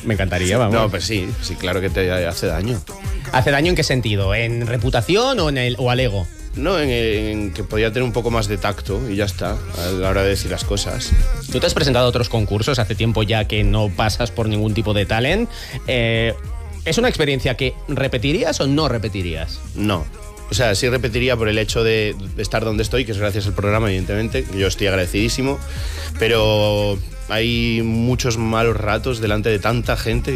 Me encantaría, vamos. No, pues sí, claro que te hace daño. ¿Hace daño en qué sentido? ¿En reputación o al ego? No, en que podía tener un poco más de tacto y ya está, a la hora de decir las cosas. Tú te has presentado a otros concursos, hace tiempo ya que no pasas por ningún tipo de talent. ¿Es una experiencia que repetirías o no repetirías? No. O sea, sí repetiría por el hecho de estar donde estoy, que es gracias al programa, evidentemente. Yo estoy agradecidísimo, pero hay muchos malos ratos delante de tanta gente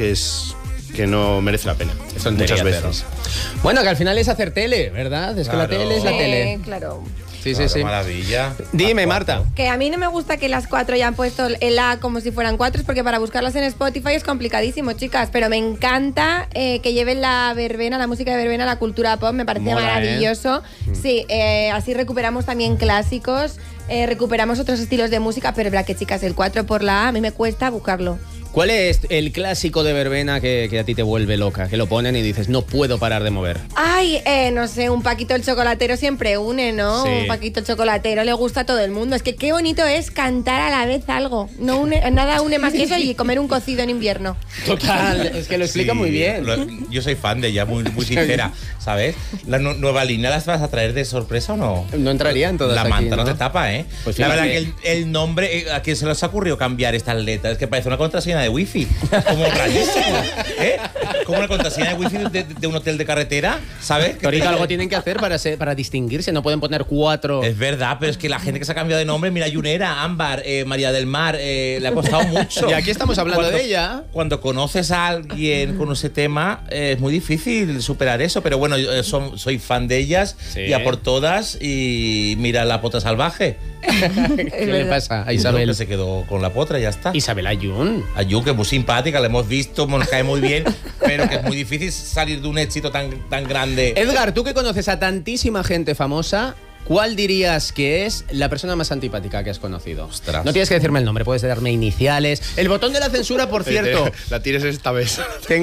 que no merece la pena. Muchas veces. Bueno, que al final es hacer tele, ¿verdad? Es claro. Que la tele es la tele. Claro. Sí, claro, sí. Maravilla. Dime, Marta. Que a mí no me gusta que las 4 ya han puesto el A como si fueran 4, porque para buscarlas en Spotify es complicadísimo, chicas. Pero me encanta que lleven la verbena, la música de verbena, la cultura pop. Me parece maravilloso. Sí, así recuperamos también clásicos, recuperamos otros estilos de música, pero es verdad que, chicas, el 4 por la A, a mí me cuesta buscarlo. ¿Cuál es el clásico de verbena que a ti te vuelve loca? Que lo ponen y dices, no puedo parar de mover. Ay, no sé, un Paquito el Chocolatero siempre une, ¿no? Sí. Un Paquito el Chocolatero le gusta a todo el mundo. Es que qué bonito es cantar a la vez algo. No nada une más que eso y comer un cocido en invierno. Total, es que lo explica muy bien. Yo soy fan de ella, muy sincera, ¿sabes? ¿La nueva línea las vas a traer de sorpresa o no? No entraría en todas La aquí, manta ¿no? no te tapa, ¿eh? Pues la verdad fíjate. que el nombre, ¿a quién se les ha ocurrido cambiar estas letras? Es que parece una contraseña de wifi. Como rarísimo, ¿eh? Como una contraseña de wifi de un hotel de carretera, ¿sabes? Torito, algo tienen que hacer para distinguirse, no pueden poner 4. Es verdad, pero es que la gente que se ha cambiado de nombre, mira, Yunera, Ámbar, María del Mar, le ha costado mucho. Y aquí estamos hablando de ella. Cuando conoces a alguien con ese tema, es muy difícil superar eso, pero bueno, yo soy fan de ellas, Sí. y a por todas, y mira La Potra Salvaje. ¿Qué le pasa a Isabel? Que se quedó con la potra, ya está. Isabel Ayun. Ayun, que es muy simpática, la hemos visto, nos cae muy bien, pero que es muy difícil salir de un éxito tan grande. Edgar, tú que conoces a tantísima gente famosa, ¿cuál dirías que es la persona más antipática que has conocido? Ostras. No tienes que decirme el nombre, puedes darme iniciales. El botón de la censura, por cierto. La tienes esta vez.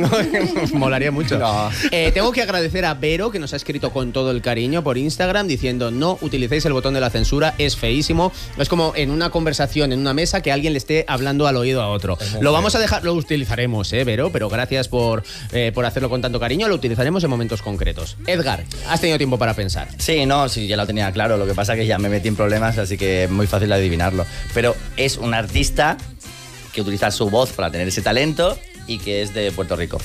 Molaría mucho. No. Tengo que agradecer a Vero, que nos ha escrito con todo el cariño por Instagram, diciendo no utilicéis el botón de la censura, es feísimo. Es como en una conversación, en una mesa, que alguien le esté hablando al oído a otro. Lo vamos a dejar, lo utilizaremos, Vero, pero gracias por hacerlo con tanto cariño, lo utilizaremos en momentos concretos. Edgar, ¿has tenido tiempo para pensar? Sí, no, sí, ya lo tenía claro. Lo que pasa es que ya me metí en problemas, así que es muy fácil de adivinarlo. Pero es un artista que utiliza su voz para tener ese talento y que es de Puerto Rico.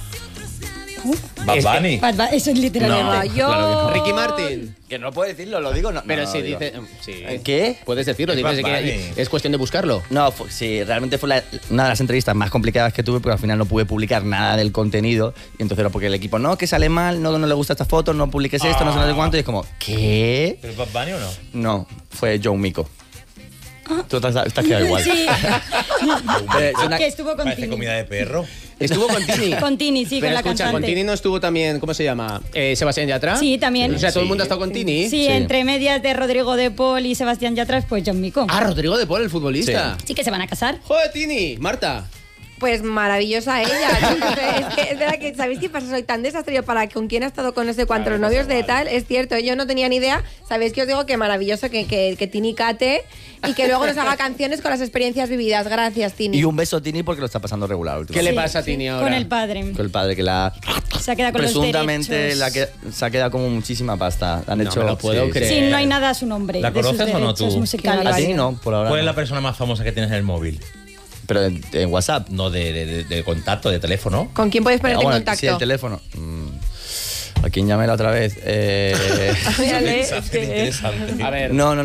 Bad Bunny. Eso es literal. No, Yo... Claro que Ricky Martin. Que no puedo decirlo, lo digo. No, Pero no, si lo digo. dice... Sí. ¿Qué? Puedes decirlo, Es dices Bad que Bunny. es cuestión de buscarlo. No, sí, realmente fue una de las entrevistas más complicadas que tuve, porque al final no pude publicar nada del contenido. Y entonces era porque el equipo, no, que sale mal, no le gusta esta foto, no publiques esto, no sé cuánto. Y es como, ¿qué? ¿Pero es Bad Bunny o no? No, fue Joe Mico. Tú te has quedado igual. Sí, Es una- que estuvo con Parece Tini. comida de perro. Estuvo con Tini. Con Tini, sí, Pero con la escucha, con cantante. Tini no estuvo también, ¿cómo se llama? ¿Sebastián Yatra? Sí, también. O sea, todo el Sí. mundo ha estado con Tini. Sí, entre medias de Rodrigo de Paul y Sebastián Yatra, pues John Mico. Ah, Rodrigo de Paul, el futbolista. Sí que se van a casar. Joder, Tini, Marta. Pues maravillosa ella. Es que es verdad que, ¿sabéis qué pasa? Soy tan desastre para con quién ha estado con no sé cuántos novios de tal. Es cierto, yo no tenía ni idea. ¿Sabéis que os digo que maravilloso que Tini cate y que luego nos haga canciones con las experiencias vividas? Gracias, Tini. Y un beso a Tini porque lo está pasando regular ¿Qué últimamente. le pasa a Tini ahora? Con el padre. Con el padre que la... Se ha quedado con los Presuntamente derechos. se ha quedado como muchísima pasta. Han No hecho, me lo puedo creer. Sí, no hay nada a su nombre. ¿La de sus conoces o no derechos tú? musicales. A Tini no, por ahora. ¿Cuál es no. la persona más famosa que tienes en el móvil? Pero en WhatsApp. No, de contacto, de teléfono. ¿Con quién puedes ponerte en Bueno, contacto? sí, el teléfono. ¿A quién llamé la otra vez? Mírale, Interesante. A ver. No.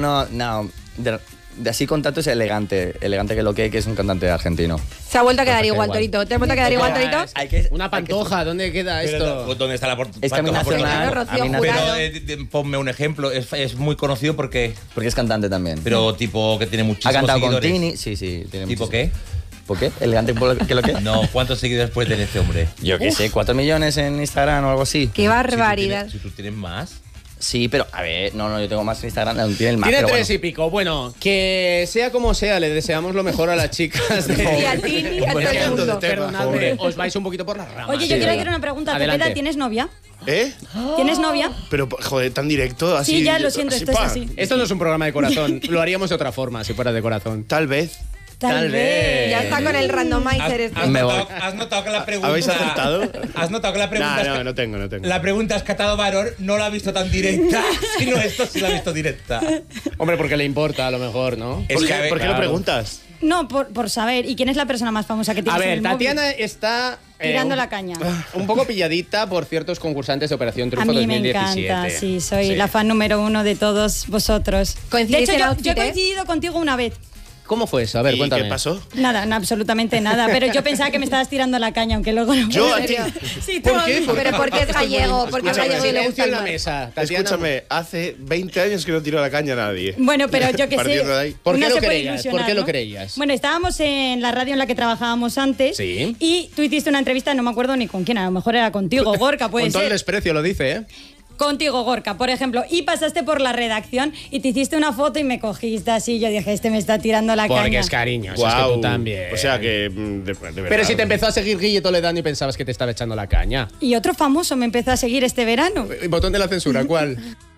De así contacto es Elegante. Elegante que es un cantante argentino. Se ha vuelto a quedar Pues igual, igual. Torito. ¿Te has vuelto a quedar igual, Torito? Hay que, Una pantoja, ¿dónde queda esto? Pero, ¿dónde está la Es que a mí pantoja? nacional. Rocío a mí Jurado. nacional- Pero ponme un ejemplo. Es muy conocido porque... porque es cantante también. Pero tipo que tiene ha muchísimos cantado seguidores. con Tini. Sí. Tiene ¿Tipo muchísimos. qué? ¿Por qué? ¿Elegante qué lo que? No, ¿cuántos seguidores puede tener este hombre? Yo qué sé, 4 millones en Instagram o algo así. Qué barbaridad. Si tú tienes más... Sí, pero a ver, no, yo tengo más en Instagram, no tiene el más. Tiene pero 3 y pico. Bueno, que sea como sea, le deseamos lo mejor a las chicas de... Y a Tini y a todo el mundo. Perdonadme, os vais un poquito por las ramas. Oye, yo quiero hacer una pregunta. Adelante. Cepeda, ¿tienes novia? ¿Eh? ¿Tienes novia? Pero, joder, tan directo, así... Sí, ya lo siento, esto es pa. así. Esto no es un programa de corazón. Lo haríamos de otra forma, si fuera de corazón. Tal vez. Tal vez. Ya está con el randomizer. ¿Has notado que la pregunta... ¿Habéis acertado? ¿Has notado que la pregunta... No tengo. La pregunta es catado varón, no la ha visto tan directa, sino esto sí la ha visto directa. Hombre, porque le importa a lo mejor, ¿no? Es que, a ver, ¿Por qué lo preguntas? No, por saber. ¿Y quién es la persona más famosa que tiene A en ver, el móvil? Tatiana está... Tirando la caña. Un poco pilladita por ciertos concursantes de Operación A Triunfo mí 2017. me encanta, sí, soy la fan número 1 de todos vosotros. De ¿Coincidís hecho, en yo outfit, he coincidido contigo una vez. ¿Cómo fue eso? A ver, ¿Y cuéntame. qué pasó? Nada, no, absolutamente nada. Pero yo pensaba que me estabas tirando la caña, aunque luego no. ¿Yo a ti? Sí, tú ¿Por a qué? mí. Pero porque es gallego, porque es Escúchame, gallego y le gusta Silencio el en la mar. mesa. Tatiana. Escúchame, hace 20 años que no tiro la caña a nadie. Bueno, pero yo que sé. Partiendo de ahí. ¿Por qué una lo se puede creías? ilusionar, ¿Por qué lo ¿no? creías? Bueno, estábamos en la radio en la que trabajábamos antes. Sí. Y tú hiciste una entrevista, no me acuerdo ni con quién, a lo mejor era contigo, Gorka, puede Con todo el ser. desprecio lo dice, ¿eh? Contigo, Gorka, por ejemplo, y pasaste por la redacción y te hiciste una foto y me cogiste así. Yo dije, este me está tirando la Porque caña. es cariño, si es que Guau. tú también. O sea que, de verdad. Pero si te empezó a seguir Guille Toledano y pensabas que te estaba echando la caña. Y otro famoso me empezó a seguir este verano. Botón de la censura, ¿cuál?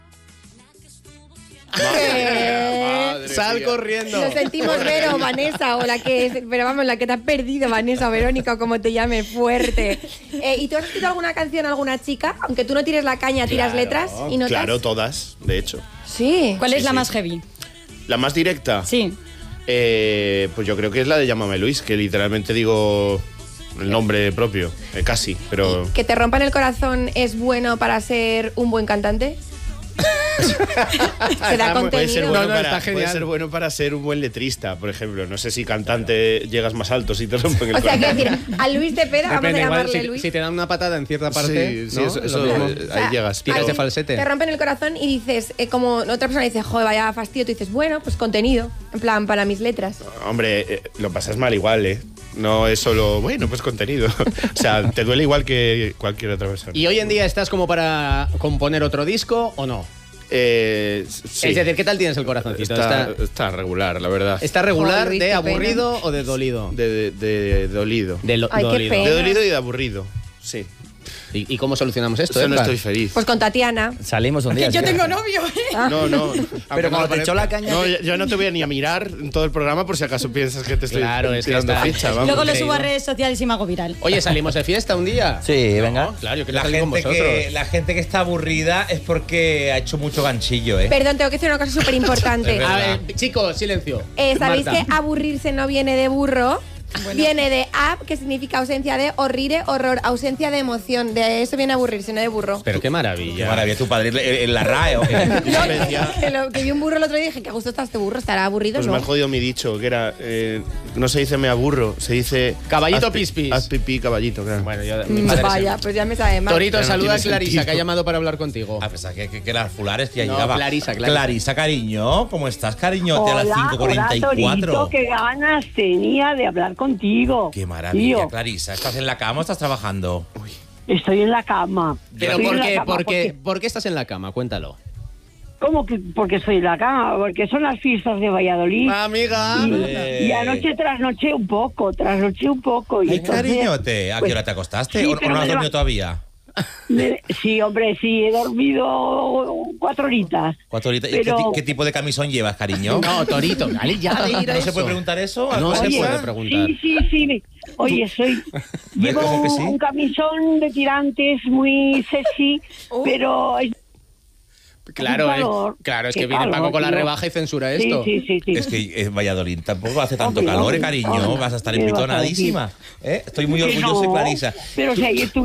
Madre Sal mía. corriendo. Lo sentimos, Vero, Vanessa, o la que es, pero vamos, la que te ha perdido, Vanessa o Verónica, o como te llame, fuerte. ¿Y tú has escrito alguna canción a alguna chica? Aunque tú no tires la caña, tiras Claro, letras y notas. Claro, todas, de hecho. Sí. ¿Cuál Sí, es la sí. más heavy? La más directa, Sí. pues yo creo que es la de Llámame Luis, que literalmente digo el nombre propio, casi, pero... ¿Que te rompan el corazón es bueno para ser un buen cantante? Se da Puede ser, contenido. bueno No, está para, genial. puede ser bueno para ser un buen letrista, por ejemplo. No sé si cantante llegas más alto si te rompen el O sea, corazón. quiero decir, a Luis de Pera, vamos a Depende, igual, llamarle Luis. si te dan una patada en cierta parte, Sí, ¿no? eso, Es lo mismo. O sea, ahí llegas. Tiras a de ti falsete. Te rompen el corazón y dices, como otra persona dice, joder, vaya fastidio, tú dices, bueno, pues contenido, en plan, para mis letras. Hombre, lo pasas mal igual, ¿eh? No es solo, bueno, pues contenido. O sea, te duele igual que cualquier otra persona. ¿Y hoy en día estás como para componer otro disco o no? Sí. Es decir, ¿qué tal tienes el corazoncito? Está regular, la verdad. ¿Está regular, Joder, Luis, de qué aburrido o de dolido? De dolido. Ay, qué dolido. pena. De dolido y de aburrido. Sí. ¿Y cómo solucionamos esto? Eso no Edgar? estoy feliz. Pues con Tatiana. Salimos un día. Yo sí. tengo novio, ¿eh? No, no. Pero cuando te echó la caña... No, yo no te voy a ni a mirar en todo el programa por si acaso piensas que te estoy Claro, es que tirando está- ficha. Vamos. Luego lo increíble. subo a redes sociales y me hago viral. Oye, ¿salimos de fiesta un día? Sí, venga. No, claro, yo quiero La salir con gente, vosotros. la gente que está aburrida es porque ha hecho mucho ganchillo, ¿eh? Perdón, tengo que decir una cosa súper importante. Es verdad. A ver, chicos, silencio. ¿Sabéis Marta. que aburrirse no viene de burro? Viene de ab, que significa ausencia de, horrire, horror, ausencia de emoción. De eso viene aburrirse, no de burro. Pero qué Qué maravilla. maravilla, tu padre en la RAE, ¿o qué? Que vi un burro el otro día y dije, qué a gusto está este burro, estará aburrido, Pues ¿no? me has jodido mi dicho, que era. No se dice me aburro, se dice. Caballito haz pi- pispis. Haz pipí, caballito, claro. Bueno, yo, mi padre Vaya, pues ya me sabe mal. Torito, Ya no saluda a tiene Clarisa, sentido. que ha llamado para hablar contigo. A pesar que las fulares que ya No, llegaba. Clarisa. Clarisa, cariño, ¿cómo estás, cariñote? A las Hola, 5:44. Torito, qué ganas tenía de hablar contigo. Qué maravilla, Tío, Clarisa. ¿Estás en la cama o estás trabajando? estoy en la cama. Pero Estoy ¿por en la qué? cama ¿Por qué estás en la cama? Cuéntalo. ¿Cómo que porque estoy en la cama? Porque son las fiestas de Valladolid. Amiga. Y anoche trasnoché un poco. Y Ay, entonces, cariñote, ¿a qué pues, hora te acostaste? sí, ¿O pero no has me dormido leva- todavía? Sí, hombre, sí, he dormido 4 horitas. 4 horitas. ¿Y Pero- ¿Qué tipo de camisón llevas, cariño? No, Torito, dale ya de ir a ¿No eso. se puede preguntar eso? No se Oye, puede preguntar. Sí. Oye, llevo cómo que sí? un camisón de tirantes muy sexy, pero es Claro, Qué calor. claro, es Qué que viene calor, Paco con la tío. rebaja y censura esto. Sí. Es que Valladolid tampoco hace tanto Hombre, calor, hombre, cariño. hombre. Vas a estar ¿Qué vas a empitonadísima. Estoy muy orgulloso de No, Clarisa. Pero si ayer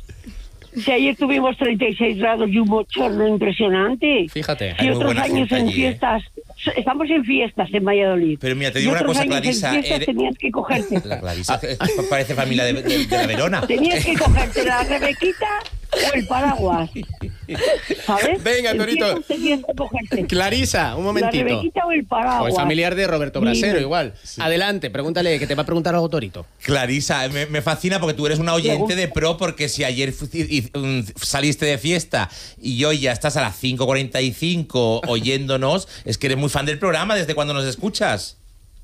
tuvimos 36 grados y un bochorno impresionante. Fíjate. Hay Y muy otros buena años gente en allí, fiestas. Estamos en fiestas en Valladolid. Pero mira, te Y digo una otros cosa, años Clarisa, En fiestas eres- tenías que cogerte. La Clarisa parece familia de la Verona. Tenías que cogerte la Rebequita o el paraguas. ¿Sabes? Venga, En Torito. fiestas tenías que cogerte Clarisa, un la momentito. Rebequita o el paraguas. O el familiar de Roberto Brasero, Dime. igual. Adelante, pregúntale, que te va a preguntar algo Torito. Clarisa, me fascina porque tú eres una oyente de pro, porque si ayer saliste de fiesta y hoy ya estás a las 5:45 oyéndonos, es que eres muy fan del programa. ¿Desde cuándo nos escuchas?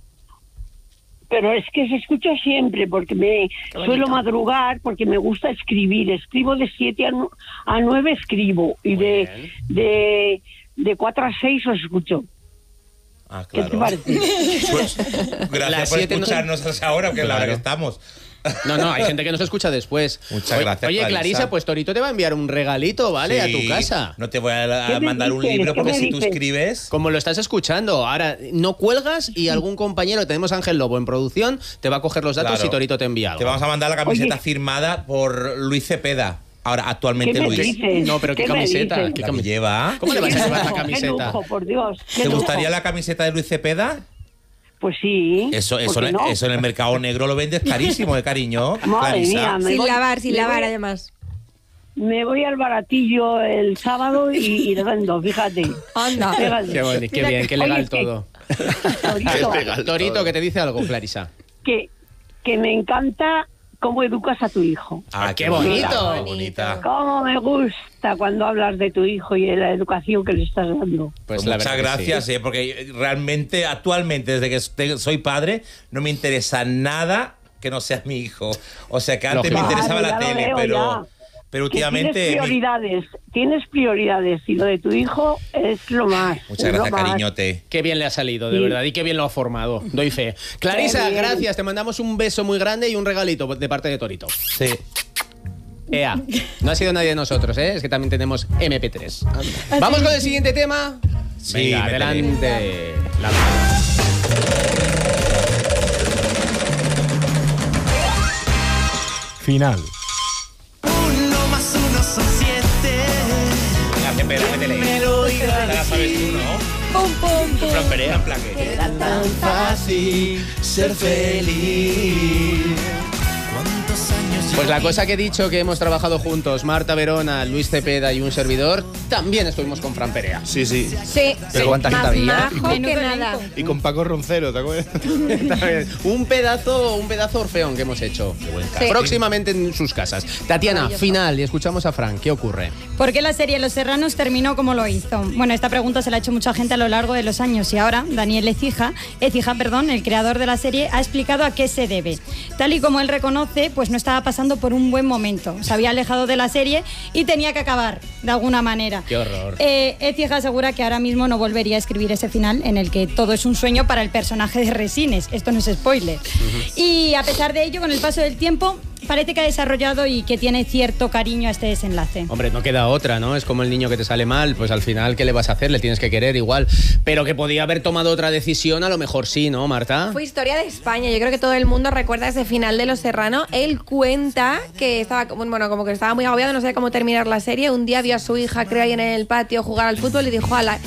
Pero es que se escucha siempre porque me suelo madrugar, porque me gusta escribir. Escribo de 7 a 9 escribo y de 4 a 6 os escucho. Ah, ¿Qué te parece? Pues, gracias Las por 7 no- escucharnos ahora, que es la hora que Claro. estamos. No, hay gente que nos escucha después. Muchas gracias, Oye, Clarisa, pues Torito te va a enviar un regalito, ¿vale? Sí, A tu casa. No te voy ¿Qué a me mandar un dices? libro ¿Qué porque me si tú dices? escribes... Como lo estás escuchando, ahora no cuelgas y algún compañero, tenemos a Ángel Lobo en producción, te va a coger los datos Claro. y Torito te envía algo. Te vamos a mandar la camiseta Oye. firmada por Luis Cepeda. Ahora, actualmente ¿Qué me Luis. dices? No, pero ¿qué me camiseta? dices? ¿Qué La que cami- lleva. ¿Cómo le vas a Qué llevar la lujo, camiseta? Qué lujo, por Dios. qué ¿Te lujo. gustaría la camiseta de Luis Cepeda? Pues sí. Eso ¿por qué no? eso en el mercado negro lo vendes carísimo, cariño. Madre Clarisa. mía, me Sin voy- lavar, sin me lavar, voy- además. Me voy al baratillo el sábado y le vendo, fíjate. Anda. Fíjate. Qué bueno, qué bien, qué legal Oye, todo. Torito, Torito, que te dice algo, Clarisa. que me encanta cómo educas a tu hijo. Ah, qué bonito. Qué bonita. Cómo me gusta cuando hablas de tu hijo y de la educación que le estás dando. Pues la muchas verdad que gracias, sí. porque realmente, actualmente, desde que soy padre, no me interesa nada que no sea mi hijo. O sea, que antes Lógico. me interesaba Vale, la ya lo tele, veo pero Que últimamente... tienes prioridades y lo de tu hijo es lo más. Muchas es lo gracias, más. cariñote. Qué bien le ha salido, de Sí. verdad, y qué bien lo ha formado. Doy fe. Clarisa, Qué bien. gracias. Te mandamos un beso muy grande y un regalito de parte de Torito. Sí. Ea, no ha sido nadie de nosotros, ¿eh? Es que también tenemos MP3. Vamos con el siguiente tema. Sí, Venga, métele. adelante. Final. Venga, Cepeda, métele. Ya la sabes tú, ¿no? Pum, pum, pum. Fran Perea. En plan que- Tan fácil ser feliz. Pues la cosa que he dicho que hemos trabajado juntos, Marta Verona, Luis Cepeda y un servidor, también estuvimos con Fran Perea. Sí, sí. Sí, ¿Pero cuánta gente más había? majo que Menudo nada. elenco. Y con Paco Roncero, ¿te acuerdas? un pedazo orfeón que hemos hecho. Sí. Próximamente en sus casas. Tatiana, Maravilloso. final, y escuchamos a Fran. ¿Qué ocurre? ¿Por qué la serie Los Serranos terminó como lo hizo? Bueno, esta pregunta se la ha hecho mucha gente a lo largo de los años y ahora Daniel Écija, el creador de la serie, ha explicado a qué se debe. Tal y como él reconoce, pues no estaba pasando por un buen momento. Se había alejado de la serie y tenía que acabar, de alguna manera. Qué horror. Écija asegura que ahora mismo no volvería a escribir ese final en el que todo es un sueño para el personaje de Resines. Esto no es spoiler. Y a pesar de ello, con el paso del tiempo, parece que ha desarrollado y que tiene cierto cariño a este desenlace. Hombre, no queda otra, ¿no? Es como el niño que te sale mal, pues al final, ¿qué le vas a hacer? Le tienes que querer igual. Pero que podía haber tomado otra decisión, a lo mejor sí, ¿no, Marta? Fue historia de España. Yo creo que todo el mundo recuerda ese final de Los Serrano. Él cuenta que estaba, bueno, como que estaba muy agobiado, no sabía cómo terminar la serie. Un día vio a su hija, creo, ahí en el patio jugar al fútbol y dijo, ala,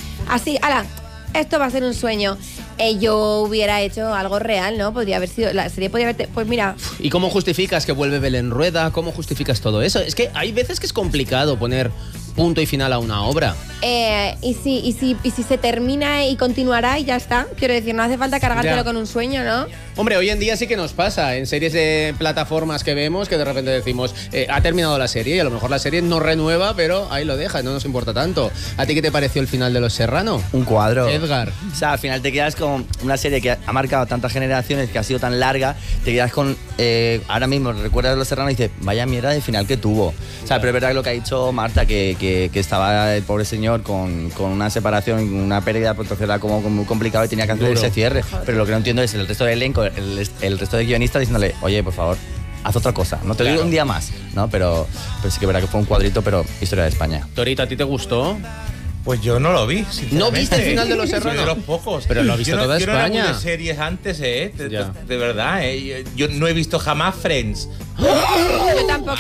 esto va a ser un sueño. Yo hubiera hecho algo real, ¿no? Podría haber sido, la serie podría haber, pues mira, ¿Y cómo justificas que vuelve Belén Rueda? ¿Cómo justificas todo eso? Es que hay veces que es complicado poner punto y final a una obra. y si se termina y continuará y ya está. Quiero decir, no hace falta cargártelo Ya. con un sueño, ¿no? Hombre, hoy en día sí que nos pasa en series de plataformas que vemos que de repente decimos, ha terminado la serie y a lo mejor la serie no renueva, pero ahí lo deja, no nos importa tanto. ¿A ti qué te pareció el final de Los Serrano? Un cuadro. Edgar. O sea, al final te quedas con una serie que ha marcado tantas generaciones, que ha sido tan larga, te quedas con... ahora mismo recuerdas Los Serranos y dices, vaya mierda de final que tuvo. O sea, pero es verdad que lo que ha dicho Marta, que estaba el pobre señor con una separación, una pérdida, pues entonces era como muy complicado y tenía que hacer Duro. ese cierre. Pero lo que no entiendo es el resto del elenco, el resto de guionistas diciéndole, oye, por favor, haz otra cosa. No te digo un día más, ¿no? Pero sí que es verdad que fue un cuadrito, pero historia de España. Torito, ¿a ti te gustó? Pues yo no lo vi, sinceramente. ¿No viste el final de Los Serrano? Soy de los pocos. Pero lo ha visto Yo no- toda yo no era muy España. de series antes, Ya. de verdad, Yo no he visto jamás Friends. Yo tampoco.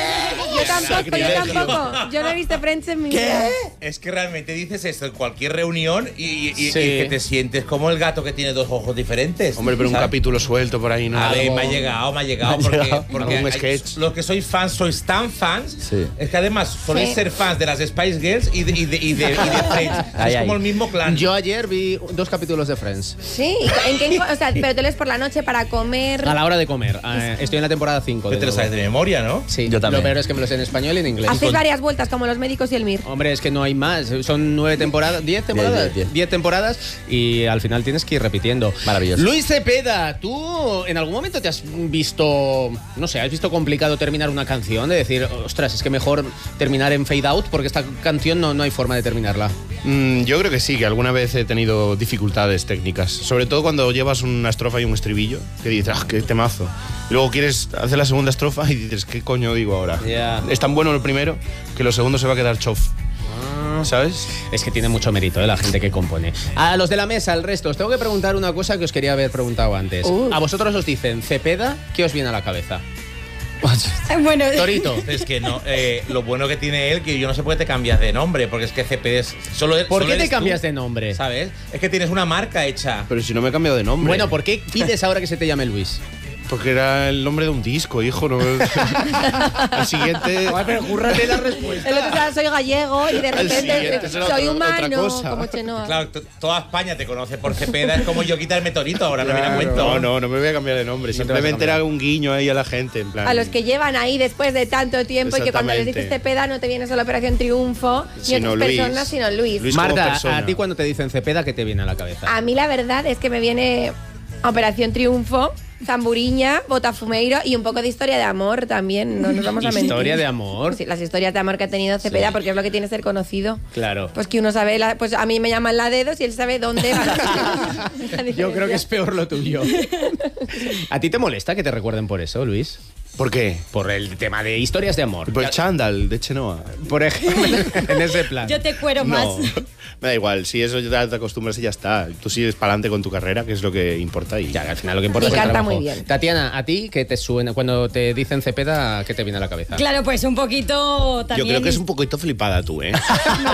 Yo no he visto Friends en mi vida. Es que realmente dices esto en cualquier reunión y Sí. que te sientes como el gato que tiene dos ojos diferentes. Hombre, pero un ¿sabes? capítulo suelto por ahí, ¿no? A ver, Algo- me ha llegado Me ha porque, llegado. porque Algún hay- sketch. los que sois tan fans, Sí. es que además soléis Sí. ser fans de las Spice Girls y de Friends. Ay, es como ay. el mismo clan. Yo ayer vi 2 capítulos de Friends. Sí, ¿en qué, o sea, pero te lees por la noche para comer. A la hora de comer. Estoy en la temporada 5. Que te lo sabes de memoria, ¿no? Sí, Yo también. Lo peor es que me lo sé en español y en inglés. Hacéis varias vueltas como los médicos y el MIR. Hombre, es que no hay más. Son 9 temporadas, 10 temporadas. 10. 10 temporadas y al final tienes que ir repitiendo. Maravilloso. Luis Cepeda, ¿tú en algún momento te has visto, no sé, has visto complicado terminar una canción? De decir, ostras, es que mejor terminar en fade out porque esta canción no hay forma de terminarla. Yo creo que sí, que alguna vez he tenido dificultades técnicas. Sobre todo cuando llevas una estrofa y un estribillo, que dices, ¡ah, qué temazo! Y luego quieres hacer la segunda estrofa y dices, ¿qué coño digo ahora? Ya. Es tan bueno el primero que lo segundo se va a quedar chof. ¿Sabes? Es que tiene mucho mérito, la gente que compone. A los de la mesa, al resto, os tengo que preguntar una cosa que os quería haber preguntado antes. A vosotros os dicen Cepeda, ¿qué os viene a la cabeza? Bueno, Torito. Es que no, lo bueno que tiene él, que yo no sé por qué te cambias de nombre, porque es que CP es solo. ¿Por solo qué te eres tú, cambias de nombre? ¿Sabes? Es que tienes una marca hecha. Pero si no me he cambiado de nombre. Bueno, ¿por qué pides ahora que se te llame Luis? Porque era el nombre de un disco, hijo. No. Al siguiente. Pero cúrrate la respuesta. El otro día soy gallego y de repente siguiente será soy otra humano, cosa. como Chenoa. Claro, toda España te conoce por Cepeda, es como yo quitarme Torito, ahora no viene a cuento. No me voy a cambiar de nombre. No te vas a Simplemente cambiar. era un guiño ahí a la gente, en plan. A los que llevan ahí después de tanto tiempo y que cuando les dices Exactamente. Cepeda no te viene solo Operación Triunfo ni Sino otras Luis. personas, sino Luis. Luis como Marta, persona. a ti cuando te dicen Cepeda, ¿qué te viene a la cabeza? A mí la verdad es que me viene Operación Triunfo, Zamburiña, Botafumeiro y un poco de historia de amor también, no nos vamos a mentir. ¿Historia de amor? Sí, las historias de amor que ha tenido Cepeda, Sí. porque es lo que tiene ser conocido. Claro. Pues que uno sabe, pues a mí me llaman la dedos y él sabe dónde va. Yo creo que es peor lo tuyo. ¿A ti te molesta que te recuerden por eso, Luis? ¿Por qué? Por el tema de historias de amor. Por el chándal de Chenoa. Por ejemplo, en ese plan. yo te cuero más. No, me da igual. Si eso ya te acostumbras y ya está. Tú sigues para adelante con tu carrera, que es lo que importa. Y Ya, al final lo que importa Y es el canta trabajo. muy bien. Tatiana, ¿a ti qué te suena? Cuando te dicen Cepeda, ¿qué te viene a la cabeza? Claro, pues un poquito yo también. creo que es un poquito flipada tú, ¿eh?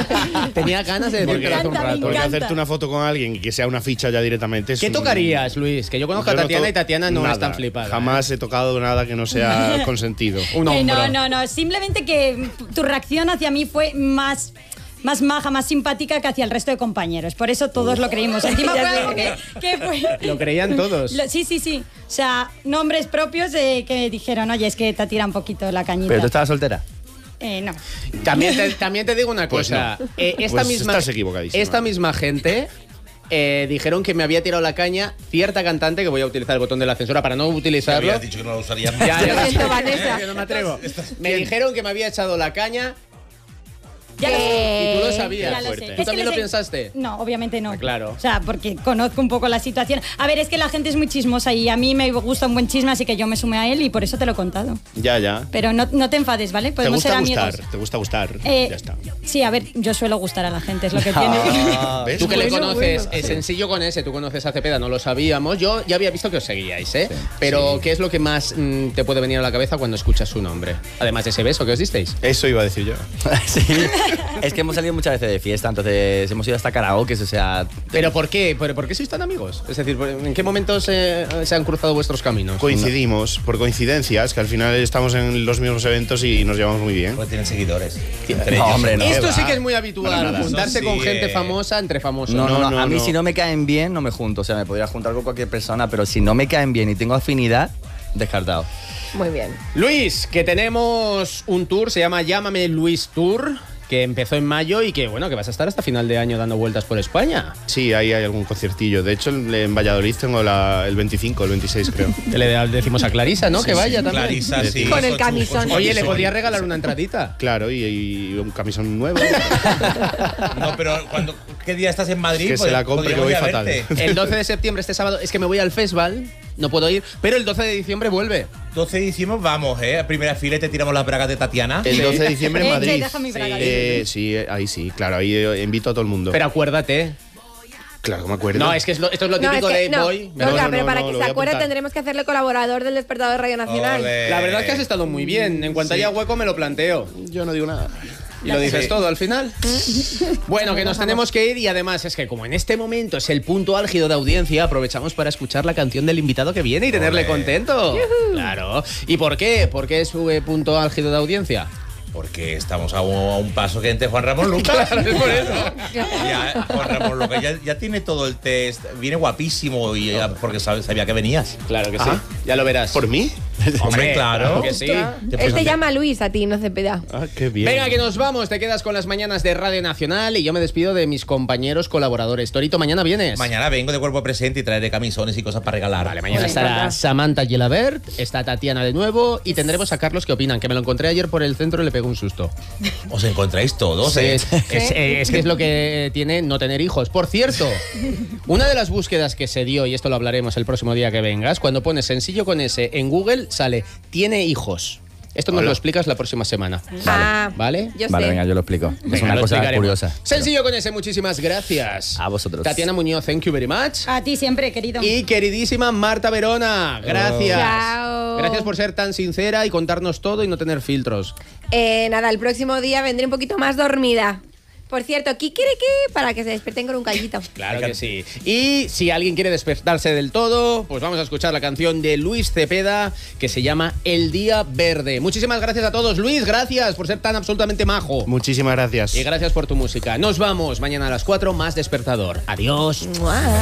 Tenía ganas de decirte Me hace un encanta, me rato. Porque encanta. hacerte una foto con alguien y que sea una ficha ya directamente es ¿Qué un- tocarías, Luis? Que yo conozco a Yo no Tatiana to- y Tatiana no es nada. tan flipada. Jamás he tocado nada que no sea consentido. Un hombro. No. Simplemente que tu reacción hacia mí fue más maja, más simpática que hacia el resto de compañeros. Por eso todos lo creímos. Encima fue algo que fue. Lo creían todos. Sí. O sea, nombres propios que dijeron, oye, es que te tira un poquito la cañita. Pero tú estabas soltera. No. También te digo una Pues cosa. no. Esta Pues estás equivocadísima. Esta misma gente dijeron que me había tirado la caña cierta cantante, que voy a utilizar el botón de la censura para no utilizarlo. Habías dicho que no lo usarías. Ya, Lo siento, Vanessa. que no me atrevo. Me dijeron que me había echado la caña Ya lo sé. y tú lo sabías. Ya lo sé. fuerte. Es ¿Tú que también les lo he- pensaste? No, obviamente no. Ah, claro. O sea, porque conozco un poco la situación. A ver, es que la gente es muy chismosa y a mí me gusta un buen chisme, así que yo me sumé a él y por eso te lo he contado. Ya. Pero no te enfades, ¿vale? Te Podemos gusta ser gustar, amigos. te gusta gustar. Eh, Ya está. Sí, a ver, yo suelo gustar a la gente, es lo que tiene. ¿Ves? Tú que le Bueno, conoces, bueno. sencillo con ese, tú conoces a Cepeda, no lo sabíamos. Yo ya había visto que os seguíais, ¿eh? Pero, ¿qué es lo que más te puede venir a la cabeza cuando escuchas su nombre? Además de ese beso que os disteis. Eso iba a decir yo. Sí. Es que hemos salido muchas veces de fiesta, entonces hemos ido hasta karaoke, o sea. ¿Pero por qué? ¿Por qué sois tan amigos? Es decir, ¿en qué momentos se han cruzado vuestros caminos? Coincidimos, por coincidencias, que al final estamos en los mismos eventos y nos llevamos muy bien. Porque tienen seguidores. No, hombre, no. Esto va. sí que es muy habitual, Para nada. juntarse Eso con sí, gente famosa entre famosos. No, no, a mí no. si no me caen bien, no me junto. O sea, me podría juntar con cualquier persona, pero si no me caen bien y tengo afinidad, descartado. Muy bien. Luis, que tenemos un tour, se llama Llámame Luis Tour, que empezó en mayo y que bueno, que vas a estar hasta final de año dando vueltas por España. Sí, ahí hay algún conciertillo. De hecho, en Valladolid tengo el 25, el 26 creo. Que le decimos a Clarisa, ¿no? que vaya también. Clarisa, sí. Con el su- camisón. su Oye, le camisón. podría regalar una entradita. Claro, y un camisón nuevo. No, pero ¿qué día estás en Madrid? Que se la compre, que voy Podríamos ir a fatal. verte. El 12 de septiembre, este sábado, es que me voy al festival, no puedo ir, pero el 12 de diciembre vuelve. 12 de diciembre vamos, ¿eh? A primera fila y te tiramos las bragas de Tatiana. El 12 de diciembre en Che, Madrid. deja mi braga. Sí, ahí sí, claro, ahí invito a todo el mundo. Pero acuérdate. claro que me acuerdo. No, es que esto es lo típico de Boy. No, claro, no, pero no, para no, que lo se voy a acuerde apuntar. tendremos que hacerle colaborador del Despertador de Radio Nacional. Ole. La verdad es que has estado muy bien. En cuanto haya hueco me lo planteo. Yo no digo nada. Y lo dices Sí. todo al final. Bueno, que nos tenemos que ir y además es que como en este momento es el punto álgido de audiencia, aprovechamos para escuchar la canción del invitado que viene y tenerle Ole. contento. Claro. ¿Y por qué? ¿Por qué es su punto álgido de audiencia? Porque estamos a un paso que entre Juan Ramón Lucas. Claro, es por eso. Ya, Juan Ramón Lucas ya tiene todo el test. Viene guapísimo y porque sabía que venías. Claro que sí. Ajá. Ya lo verás. ¿Por mí? Hombre, claro. que sí. Él te llama Luis a ti, no Cepeda. Ah, qué bien. Venga, que nos vamos. Te quedas con las mañanas de Radio Nacional y yo me despido de mis compañeros colaboradores. Torito, ¿mañana vienes? Mañana vengo de cuerpo presente y traeré camisones y cosas para regalar. Vale, mañana Me estará encanta. Samantha Gelabert, está Tatiana de nuevo y tendremos a Carlos que opinan, que me lo encontré ayer por el centro y le pegó un susto. Os encontráis todos, Sí, ¿eh? es que es lo que tiene no tener hijos. Por cierto, una de las búsquedas que se dio, y esto lo hablaremos el próximo día que vengas, cuando pones sencillo con S en Google sale tiene hijos. Esto nos lo explicas la próxima semana. ¿Vale? Yo Vale, sé. venga, yo lo explico. Es Venga, una lo cosa explicaremos. curiosa. Sencillo con S, muchísimas gracias. A vosotros. Tatiana Muñoz, thank you very much. A ti siempre, querido. Y queridísima Marta Verona, gracias. Chao. Gracias por ser tan sincera y contarnos todo y no tener filtros. Nada, el próximo día vendré un poquito más dormida. Por cierto, kikiriki, para que se despierten con un callito. Claro que sí. Y si alguien quiere despertarse del todo, pues vamos a escuchar la canción de Luis Cepeda que se llama El Día Verde. Muchísimas gracias a todos. Luis, gracias por ser tan absolutamente majo. Muchísimas gracias. Y gracias por tu música. Nos vamos mañana a las 4, más despertador. Adiós. ¡Mua!